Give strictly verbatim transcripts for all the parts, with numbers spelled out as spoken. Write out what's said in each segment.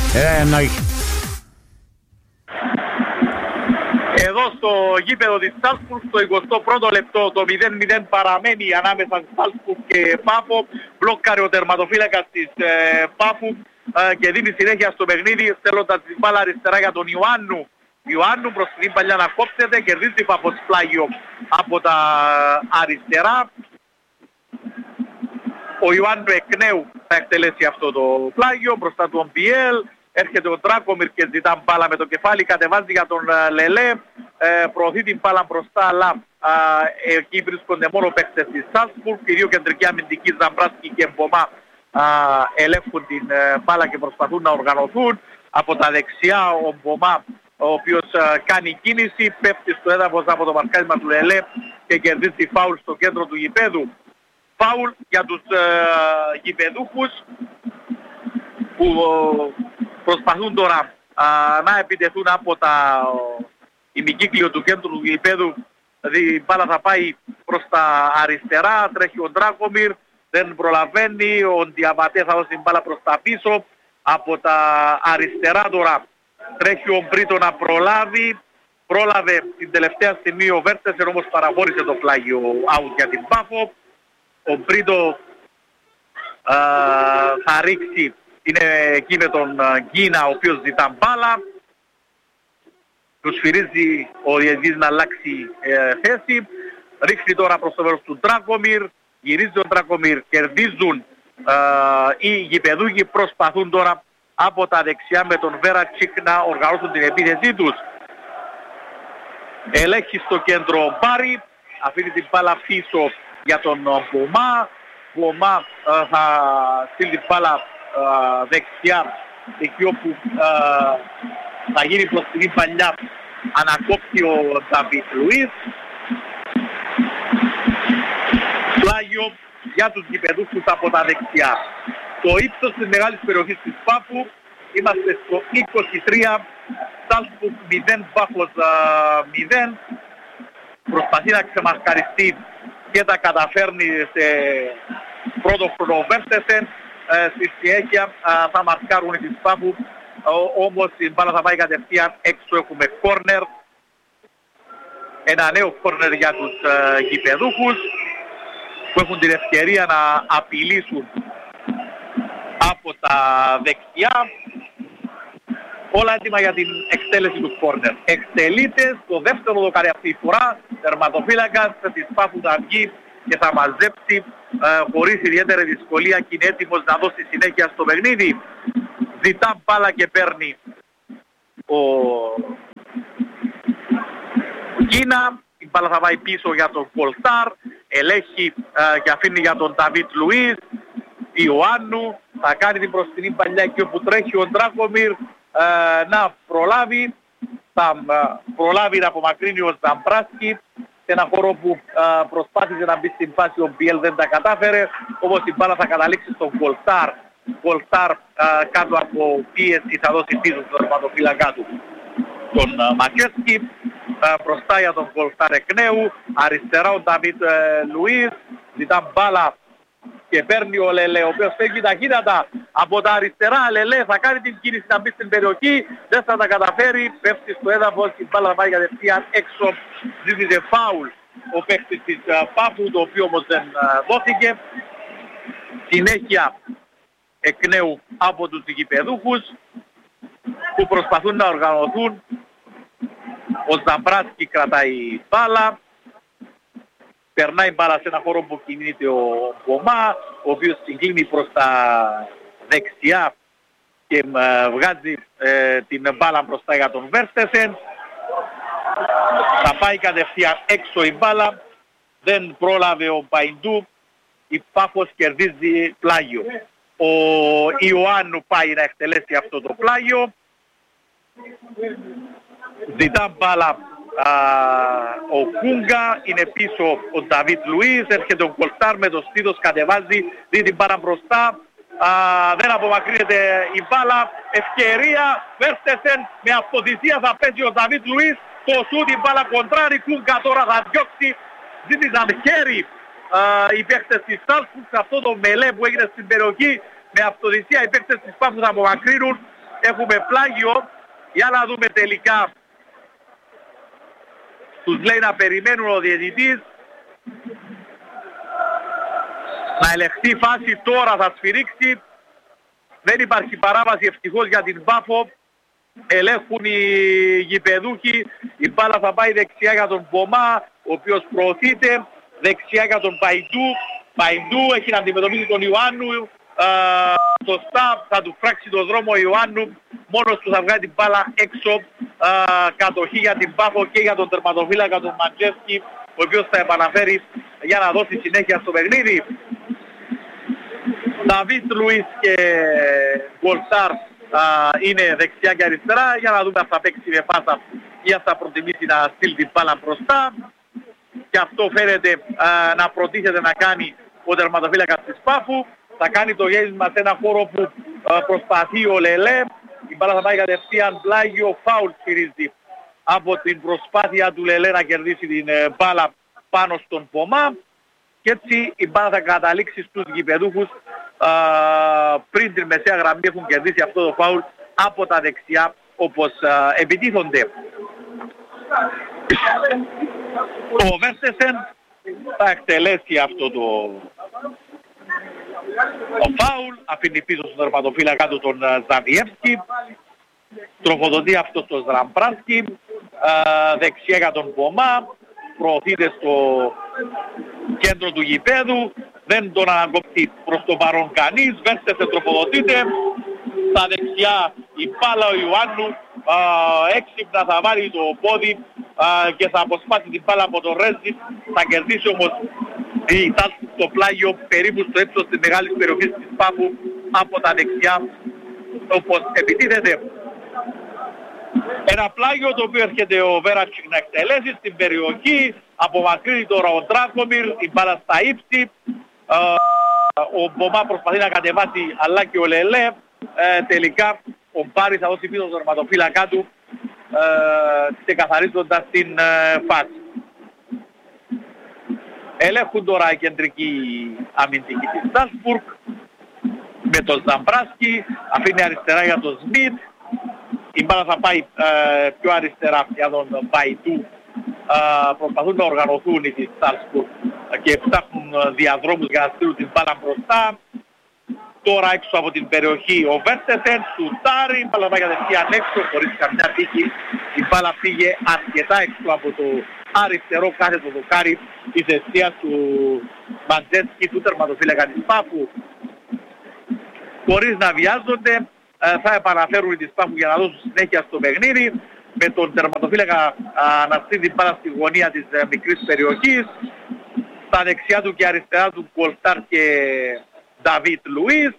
Ε, εννοεί. Εδώ στο γήπεδο της Σάλσμπουργκ, στο εικοστό πρώτο λεπτό, το μηδέν μηδέν παραμένει ανάμεσα στη Σάλσμπουργκ και Πάφο. Μπλόκαρε ο τερματοφύλακας της ε, Πάφου ε, και δίνει συνέχεια στο παιχνίδι, στέλνοντας την μπάλα αριστερά για τον Ιωάννου. Ιωάννου προς την παλιά να κόψεται, κερδίζει Πάφος πλάγιο από τα αριστερά. Ο Ιωάννου εκ νέου θα εκτελέσει αυτό το πλάγιο μπροστά του Ομπιέλ. Έρχεται ο Ντράκομιρ και ζητά μπάλα με το κεφάλι, κατεβάζει για τον uh, Λελέ, ε, προωθεί την μπάλα μπροστά, αλλά uh, εκεί βρίσκονται μόνο παίκτες της Σάλσμπουργκ. Οι δύο κεντρικοί αμυντικοί, Ζαμπράσκι και Μπομά, uh, ελέγχουν την uh, μπάλα και προσπαθούν να οργανωθούν. Από τα δεξιά ο Μπομά, ο οποίος uh, κάνει κίνηση, πέφτει στο έδαφος από το μαρκάρισμα του Λελέ και κερδίζει φάουλ στο κέντρο του γηπέδου. Φάουλ για τους uh, γηπεδούχους που uh, προσπαθούν τώρα α, να επιτεθούν από τα ημικύκλιο του κέντρου του γηπέδου. Δηλαδή η μπάλα θα πάει προς τα αριστερά, τρέχει ο Ντράκομιρ, δεν προλαβαίνει, ο Ντιαβατέ θα δώσει την μπάλα προς τα πίσω. Από τα αριστερά τώρα τρέχει ο Μπρίτο να προλάβει, πρόλαβε την τελευταία στιγμή ο Βέρτεσεν, όμως παραχώρησε το πλάγιο out για την Πάφο. Ο Μπρίτο α, θα ρίξει, είναι εκεί με τον Γκίνα, ο οποίος ζητά μπάλα. Του σφυρίζει ο διαιτητής να αλλάξει ε, θέση. Ρίχνει τώρα προς το μέρος του Ντράκομιρ. Γυρίζει ο Ντράκομιρ. Κερδίζουν ε, οι γηπεδούχοι. Προσπαθούν τώρα από τα δεξιά με τον Βέρατσικ να οργανώσουν την επίθεσή τους. Ελέγχει στο κέντρο Μπάρι. Αφήνει την μπάλα πίσω για τον Μπομά. Μπομά ε, θα στείλει την μπάλα Uh, δεξιά, εκεί όπου uh, θα γίνει προς την παλιά, ανακόπτει ο Νταβίτ Λουίς. Πλάγιο για τους γηπεδούχους από τα δεξιά. Το ύψος της μεγάλης περιοχής της Πάφου, είμαστε στο είκοσι τρία, Σάλσμπουργκ μηδέν, Πάφος μηδέν. Προσπαθεί να ξεμαρκαριστεί και τα καταφέρνει σε πρώτο χρόνο Βέρτεσεν. Ε, στη συνέχεια α, θα μαρκάρουν τις Πάφου, όμως η μπάλα θα πάει κατευθείαν έξω. Έχουμε κόρνερ, ένα νέο κόρνερ για τους ε, γηπεδούχους που έχουν την ευκαιρία να απειλήσουν από τα δεξιά. Όλα έτοιμα για την εκτέλεση του κόρνερ. Εκτελείται στο δεύτερο δοκάρι αυτή η φορά, τερματοφύλακας της Πάφου θα βγει και θα μαζέψει ε, χωρίς ιδιαίτερη δυσκολία και είναι έτοιμος να δώσει συνέχεια στο παιχνίδι. Ζητά μπάλα και παίρνει ο Κίνα. Η μπάλα θα πάει πίσω για τον Κολτάρ. Ελέγχει ε, και αφήνει για τον Νταβίτ Λουίς. Ιωάννου θα κάνει την προστινή παλιά εκεί όπου τρέχει ο Ντράκομιρ ε, να προλάβει. Θα ε, προλάβει να απομακρύνει ο Ζαμπράσκι. Σε ένα χώρο που α, προσπάθησε να μπει στην φάση, ο Μπιέλ δεν τα κατάφερε, όμως η μπάλα θα καταλήξει στον Κολτάρ. Κολτάρ κάτω από πίεση θα δώσει πίσω στον τερματοφύλακα του τον Μακέσκι. Μπροστά για τον Κολτάρ εκ νέου, αριστερά ο Νταβίτ Λουίς, ζητά μπάλα και παίρνει ο Λελέ, ο οποίος φεύγει ταχύτατα από τα αριστερά. Λελέ θα κάνει την κίνηση να μπει στην περιοχή, δεν θα τα καταφέρει, πέφτει στο έδαφος, η μπάλα θα πάει κατευθείαν έξω. Ζήτησε φάουλ ο παίκτης της Πάφου, το οποίο όμως δεν δόθηκε. Συνέχεια εκ νέου από τους γηπεδούχους που προσπαθούν να οργανωθούν. Ο Ζαμπράσκι κρατάει μπάλα, περνάει μπάλα σε ένα χώρο που κινείται ο Μπομά, ο οποίος συγκλίνει προς τα δεξιά και ε, βγάζει ε, την μπάλα μπροστά για τον Βέρτεσεν. Θα πάει κατευθείαν έξω η μπάλα, δεν πρόλαβε ο Παϊντού, η Πάφος κερδίζει πλάγιο. Ο Ιωάννου πάει να εκτελέσει αυτό το πλάγιο, ζητά μπάλα α, ο Κούγκα, είναι πίσω ο Νταβίτ Λουίς, έρχεται ο Κολτάρ με το στήθος, κατεβάζει, δίνει την μπάλα μπροστά, α, δεν απομακρύνεται η μπάλα, ευκαιρία, Βέρτεσεν με αυτοθυσία θα παίζει ο Νταβίτ Λουίς, το σούτ, η μπάλα κοντράρει, Κούγκα τώρα θα διώξει, ζήτησαν χέρι uh, οι παίκτες της Σάλσμπουργκ σε αυτό το μελέ που έγινε στην περιοχή. Με αυτοθυσία οι παίκτες της Πάφου θα απομακρύνουν. έχουμε πλάγιο. Για να δούμε τελικά. Τους λέει να περιμένουν ο διαιτητής. Να ελεγχθεί φάση, τώρα θα σφυρίξει. Δεν υπάρχει παράβαση ευτυχώς για την Πάφο. Ελέγχουν οι γηπεδούχοι. Η μπάλα θα πάει δεξιά για τον Πομά, ο οποίος προωθείται. Δεξιά για τον Παϊντού. Παϊντού έχει να αντιμετωπίσει τον Ιωάννου. Σωστά θα του φράξει τον δρόμο ο Ιωάννου. Μόνος του θα βγάλει την μπάλα έξω. Α, κατοχή για την Πάφο και για τον τερματοφύλακα τον Μαντζέσκι, ο οποίος θα επαναφέρει για να δώσει συνέχεια στο παιχνίδι. Νταβίτ Λουίς και Γκολτάρ είναι δεξιά και αριστερά. Για να δούμε αν θα παίξει με πάσα ή αν θα προτιμήσει να στείλει την μπάλα μπροστά. Και αυτό φαίνεται α, να προτίθεται να κάνει ο τερματοφύλακας της Πάφου. Θα κάνει το γέμισμα σε ένα χώρο που α, προσπαθεί ο Λελέ. Η μπάλα θα πάει κατευθείαν πλάγιο, φάουλ σφυρίζει από την προσπάθεια του Λελέ να κερδίσει την ε, μπάλα πάνω στον Πομά. Και έτσι η μπάλα θα καταλήξει στους γηπεδούχους. Α, πριν την μεσαία γραμμή έχουν κερδίσει αυτό το φάουλ από τα δεξιά όπως α, επιτίθονται. Ο Βέρτεσεν θα εκτελέσει αυτό το ο φάουλ, αφήνει πίσω στον τερματοφύλακα του τον Ζαβιεύσκι, τροφοδοτεί αυτό το Ζραμπράσκι, δεξιά για τον Πομά, προωθείται στο κέντρο του γηπέδου, δεν τον ανακόπτει προς το παρόν κανείς, Βέρτεσεν τροφοδοτείται, στα δεξιά η μπάλα ο Ιωάννου, α, έξυπνα θα βάλει το πόδι α, και θα αποσπάσει την μπάλα από τον Ρέζι, θα κερδίσει όμως η τάση στο πλάγιο περίπου στο ύψος της μεγάλης περιοχής της Πάφου από τα δεξιά όπως επιτίθεται. Ένα πλάγιο το οποίο έρχεται ο Βέρατσικ να εκτελέσει στην περιοχή, απομακρύνει τώρα ο Ντράκομιρ, η μπάλα στα ύψη, ο Μπομά προσπαθεί να κατεβάσει αλλά και ο Λελέ, ε, τελικά ο Μπάρης θα δώσει πίσω στον τερματοφύλακά του ε, ξεκαθαρίζοντας την ε, φάση. Ελέγχουν τώρα οι κεντρικοί αμυντικοί της Στρασβούργκ με τον Ζαμπράσκι, αφήνει αριστερά για τον Σμιτ, η μπάλα θα πάει ε, πιο αριστερά για τον Παϊτού, ε, προσπαθούν να οργανωθούν οι της Στρασβούργκ και ψάχνουν διαδρόμους για να στείλουν την μπάλα μπροστά. Τώρα έξω από την περιοχή ο Βέρτεσεν, σουτάρει, η μπάλα πάει κατευθείαν έξω χωρίς καμιά τύχη. Η μπάλα πήγε αρκετά έξω από το αριστερό κάθετο δοκάρι της αιστείας του Μαντζέσκι, του τερματοφύλακα της Πάφου. Χωρίς να βιάζονται θα επαναφέρουν τις Πάφου για να δώσουν συνέχεια στο παιχνίδι, με τον τερματοφύλακα να στείλει την μπάλα στη γωνία της μικρής περιοχής. Στα δεξιά του και αριστερά του Γκολτάρ και Νταβίτ Λουίς.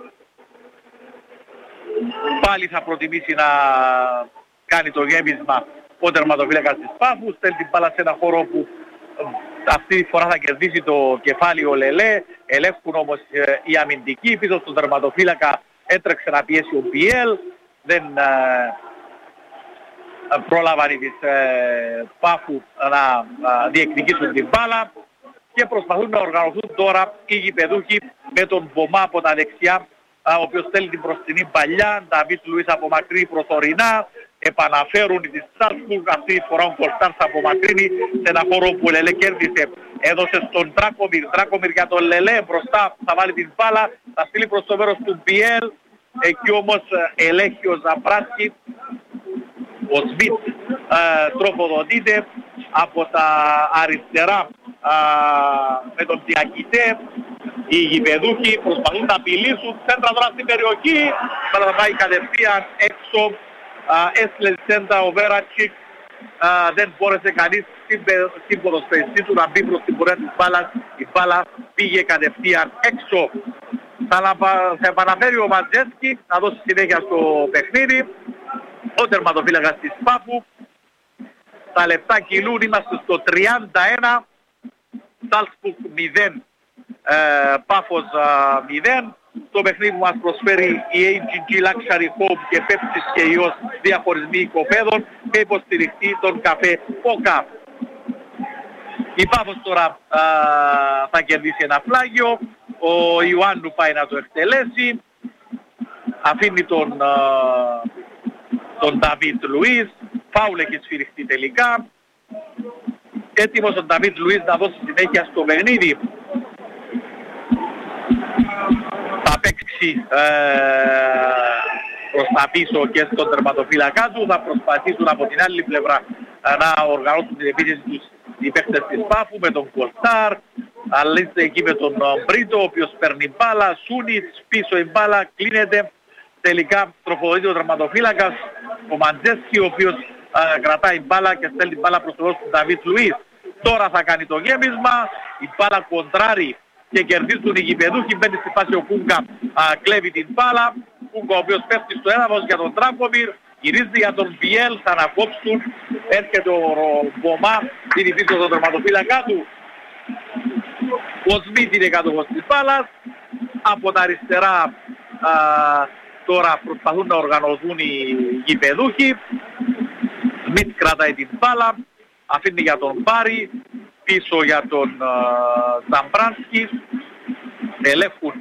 Πάλι θα προτιμήσει να κάνει το γέμισμα ο τερματοφύλακας της Πάφου. Στέλνει την μπάλα σε ένα χώρο που αυτή τη φορά θα κερδίσει το κεφάλι ο Λελέ. Ελέγχουν όμως οι αμυντικοί. Πίσω στον τερματοφύλακα έτρεξε να πιέσει ο Μπιέλ. Δεν ε, πρόλαβαν οι της ε, Πάφου να ε, διεκδικήσουν την μπάλα. Και προσπαθούν να οργανωθούν τώρα οι γηπεδούχοι με τον Μπομά από τα δεξιά, ο οποίος στέλνει την μπροστινή παλιά, Νταβίτ Λουίς απομακρύνει προσωρινά, επαναφέρουν τη Στρασβούργκ, αυτή τη φορά ο Γκολτάρ θα απομακρύνει σε ένα χώρο που ο Λελέ κέρδισε, έδωσε στον Ντράκομιρ, Ντράκομιρ για τον Λελέ, μπροστά θα βάλει την μπάλα, θα στείλει προς το μέρος του Μπιέλ, εκεί όμως ελέγχει ο Ζαμπράσκι, ο Σμιτ ε, τροφοδοτείται από τα αριστερά α, με τον Διακητέ. Οι γηπεδούχοι προσπαθούν να απειλήσουν, σέντρα τώρα στην περιοχή, αλλά θα πάει κατευθείαν έξω, έστειλε σέντρα ο Βέρατσικ, δεν μπόρεσε κανείς στην, στην ποδοσφαιριστή του να μπει προς την πορεία της μπάλας, η μπάλα πήγε κατευθείαν έξω. Θα, θα επαναφέρει ο Μαντζέσκι να δώσει συνέχεια στο παιχνίδι, ο τερματοφύλακας της Πάφου. Τα λεπτά κυλούν, είμαστε στο τριάντα ένα, Στρασβούργκ μηδέν, ε, Πάφος μηδέν. Το παιχνίδι που μας προσφέρει η έι τζι τζι Luxury Home και Pepsi και ιός διαχωρισμοί οικοπαίδων και υποστηριχτή τον καφέ Πόκα. Η Πάφος τώρα α, θα κερδίσει ένα φλάγιο, ο Ιωάννου πάει να το εκτελέσει. αφήνει τον, τον Νταβίτ Λουίς, φάουλ έχει σφυριχτεί τελικά. Έτοιμος ο Νταβίτ Λουίς να δώσει συνέχεια στο παιχνίδι. Θα παίξει ε, προς τα πίσω και στον τερματοφύλακα του. Θα προσπαθήσουν από την άλλη πλευρά να οργανώσουν την επίθεση τους οι παίκτες της Πάφου με τον Κολτάρ. Αλήστε εκεί με τον Μπρίτο, ο οποίος παίρνει μπάλα. Σούνιτς πίσω η μπάλα, κλείνεται. Τελικά τροφοδοτεί ο τερματοφύλακας ο Μαντζέσκι, ο οποίος ε, κρατάει μπάλα και στέλνει μπάλα προς τον Νταβίτ Λουίς. Τώρα θα κάνει το γέμισμα. Η μπάλα κοντράρει και κερδίζουν οι γηπεδούχοι. Μπαίνει στη φάση ο Κούγκα, α, κλέβει την μπάλα. Κούγκα ο οποίος πέφτει στο έδαφος για τον Τράκοβιρ. Γυρίζει για τον Βιέλ, θα ανακόψουν. Έρχεται ο Μπομά, δίνει πίσω τον τερματοφύλακα του. Ο Σμίτ είναι κατοχός της μπάλας. Από τα αριστερά α, τώρα προσπαθούν να οργανωθούν οι γηπεδούχοι. Σμίτ κρατάει την μπάλα. Αφήνει για τον Μπάρι. Πίσω για τον Ζαμπράνσκι. Ελέγχουν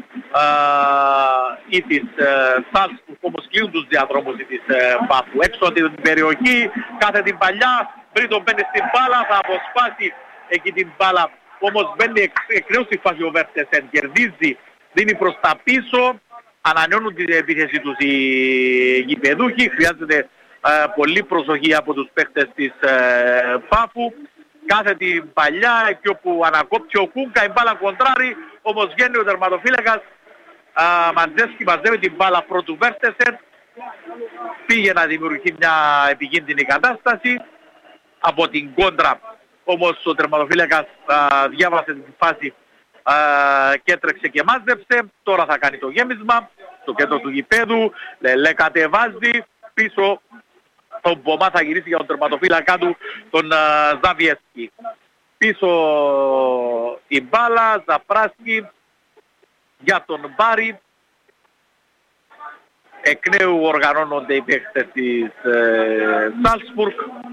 ή της Σάλσπουργκ, όμως κλείνουν τους διαδρόμους ή της Πάφου. Έξω από την περιοχή, κάθε την παλιά, Μπρίτο μπαίνει στην μπάλα, θα αποσπάσει εκεί την μπάλα. Όμως μπαίνει εκ, εκ νέου στη φάση ο Βέρτεσεν, κερδίζει, δίνει προς τα πίσω, ανανεώνουν την επίθεση τους οι γηπεδούχοι. Χρειάζεται ε, πολύ προσοχή από τους παίχτες της ε, Πάφου. Κάθε την παλιά, εκεί όπου ανακόπτει ο Κούγκα, η μπάλα κοντράρει, όμως βγαίνει ο τερματοφύλακας. Μαντζέσκι μαζεύει την μπάλα πρώτου Βέρτεσεν. Πήγε να δημιουργεί μια επικίνδυνη κατάσταση από την κόντρα. Όμως ο τερματοφύλακας α, διάβασε την φάση α, και έτρεξε και μάζεψε. Τώρα θα κάνει το γέμισμα στο κέντρο του γηπέδου. Λελέ κατεβάζει πίσω. Ο Μπομά θα γυρίσει για τον τερματοφύλακα του, τον Ζαβιέσκι. Πίσω η μπάλα, Ζαπράσκι για τον Μπάρι. Εκ νέου οργανώνονται οι παίκτες της ε, Σάλσπουργκ.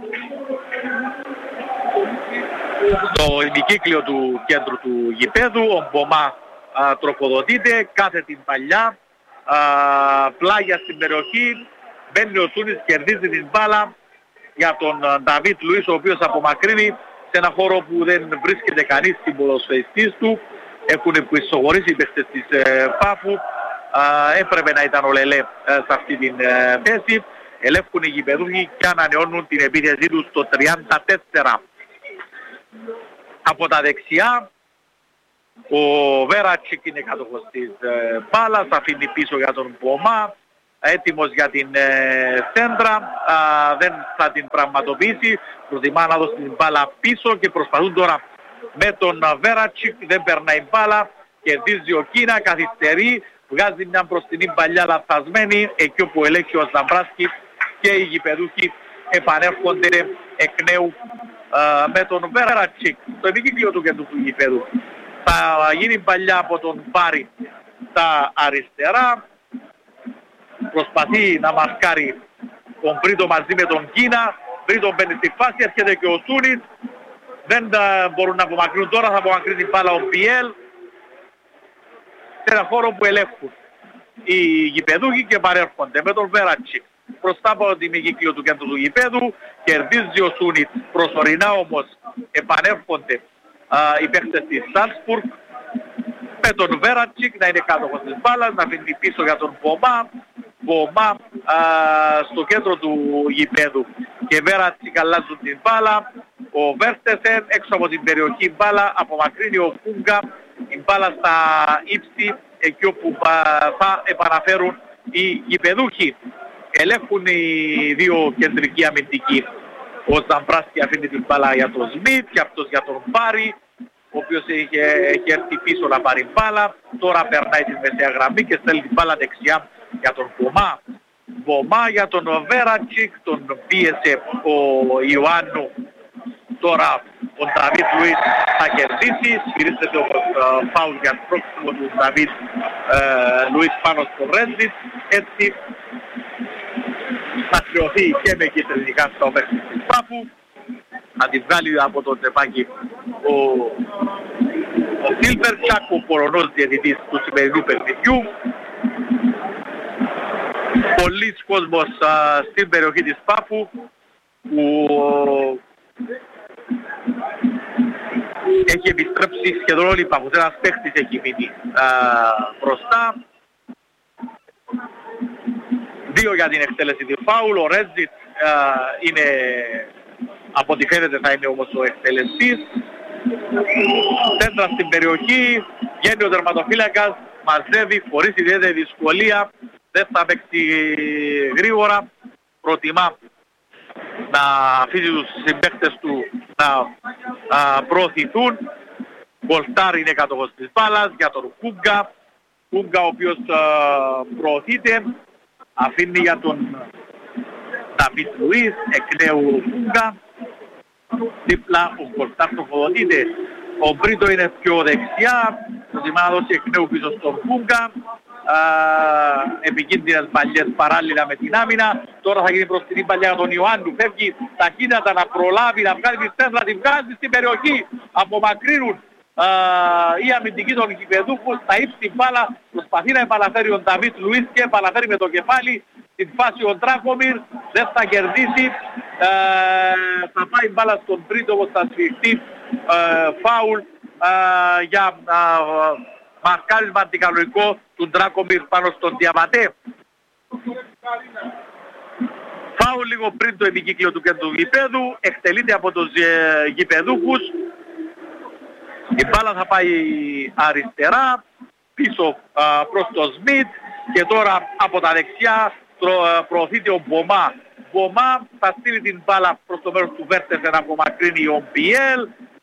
Στο ημικύκλιο του κέντρου του γηπέδου ο Μπομά α, τροφοδοτείται, κάθε την παλιά, α, πλάγια στην περιοχή. Μπαίνει ο Σούνης, κερδίζει την μπάλα για τον Νταβίτ Λουίς, ο οποίος απομακρύνει σε ένα χώρο που δεν βρίσκεται κανείς στην ποδοσφαιριστής του. Έχουν πισωγορήσει οι παίχτες της ε, Πάφου. Α, έπρεπε να ήταν ο Λελέ ε, σε αυτή την ε, θέση. Ελέγχουν οι γηπεδούχοι και ανανεώνουν την επίθεσή τους στο τριάντα τέσσερα. Από τα δεξιά ο Βέρατσικ είναι κατοχός της ε, μπάλας, αφήνει πίσω για τον Μπομά. Έτοιμος για την ε, σέντρα, α, δεν θα την πραγματοποιήσει, προτιμά να δώσει την μπάλα πίσω και προσπαθούν τώρα με τον Βέρατσικ, δεν περνάει μπάλα, κερδίζει ο Κίνα, καθυστερεί, βγάζει μια μπροστινή παλιά λαθασμένη, εκεί όπου ελέγχει ο Ζαμπράσκι και οι γηπεδούχοι επανέρχονται εκ νέου α, με τον Βέρατσικ, στο επικύκλιο του κέντρου του γηπέδου. Θα γίνει παλιά από τον Μπάρι στα αριστερά. Προσπαθεί να μασκάρει τον Μπρίτο μαζί με τον Κίνα. Μπρίτο μπαίνει στη φάση, έρχεται και ο Σούνιτς. Δεν uh, μπορούν να απομακρύνουν τώρα, θα απομακρύνει την μπάλα ο Πιέλ. Σε ένα χώρο που ελέγχουν οι γηπεδούχοι και παρέρχονται με τον Βέρατσικ. Μπροστά από την ημικύκλιο του κέντρου του γηπέδου, κερδίζει ο Σούνιτς. Προσωρινά όμως επανέρχονται uh, οι παίχτες της Σάλσπουργκ. Με τον Βέρατσικ να είναι κάτω της μπάλας, να αφήνει πίσω για τον Μπομά. Μπομά στο κέντρο του γηπέδου και Βέρατσικ αλλάζουν την μπάλα. Ο Βέρτεσεν έξω από την περιοχή μπάλα, απομακρύνει ο Κούγκα την μπάλα στα ύψη, εκεί όπου θα επαναφέρουν οι γηπεδούχοι. Ελέγχουν οι δύο κεντρικοί αμυντικοί. Ο Ζαμπράσκι αφήνει την μπάλα για τον Σμιτ και αυτός για τον Μπάρι, ο οποίος είχε, έχει έρθει πίσω να πάρει μπάλα. Τώρα περνάει την μεσαία γραμμή και στέλνει την μπάλα δεξιά για τον Μπομά. Μπομά για τον Βέρατσικ, τον πίεσε ο Ιωάννου. Τώρα ο Νταβίτ Λουίς θα κερδίσει. Σφυρίζεται ο φάουλ για πρόξιμο του Νταβίτ Λουίς πάνω στο Ρέντζιτ. Έτσι θα χρεωθεί και με κεντρικά στο μέχρι της Πάφου. Θα τη βγάλει από το τεπάκι ο, ο Σίλβερτσακ, ο Πολωνός διαιτητής του σημερινού παιχνιδιού. Πολλής κόσμος α, στην περιοχή της Πάφου που έχει επιστρέψει σχεδόν όλοι οι Πάφους. Ένας παίχτης έχει μείνει α, μπροστά. Δύο για την εκτέλεση του φάουλ. Ο Ρέτζιτ είναι, από ό,τι φαίνεται θα είναι όμως ο εκτελεστής. Τέντρα στην περιοχή, βγαίνει ο τερματοφύλακας, μαζεύει χωρίς ιδιαίτερη δυσκολία, δεν θα παίξει γρήγορα, προτιμά να αφήσει τους συμπαίκτες του να α, προωθηθούν. Γκολτάρ είναι κατοχός της μπάλας για τον Κούγκα, Κούγκα ο οποίος α, προωθείται, αφήνει για τον Νταβίτ Λουίς, εκ νέου Κούγκα. Δίπλα ο Γκολτάρ τροφοδοτείται. Ο Μπρίτο είναι πιο δεξιά, προτιμά να δώσει εκ νέου πίσω στον Κούγκα. Επικίνδυνες παλιές παράλληλα με την άμυνα. Τώρα θα γίνει προστινή παλιά για τον Ιωάννου. Φεύγει ταχύτατα να προλάβει, να βγάλει τη στέφλα, τη βγάζει στην περιοχή. Απομακρύνουν α, οι αμυντικοί των γηπεδούχων. Θα ύψει την μπάλα, προσπαθεί να επαναφέρει ο Νταβίτ Λουίς και επαναφέρει με το κεφάλι. Την φάση ο Ντράκομιρ δεν θα κερδίσει. Ε, θα πάει μπάλα στον Μπρίτο όπως θα σφιχτεί ε, φάουλ ε, για ε, μαρκάρισμα αντικανονικό του Ντράκομιρ πάνω στον Διαματέ. Φάουλ λίγο πριν το επικύκλιο του κέντρου γηπέδου, εκτελείται από τους ε, γηπεδούχους. Η μπάλα θα πάει αριστερά, πίσω ε, προς το Σμιτ και τώρα από τα δεξιά προωθείται ο Μπομά. Μπομά θα στείλει την μπάλα προς το μέρος του Βέρτες να απομακρύνει ο Μπιέλ.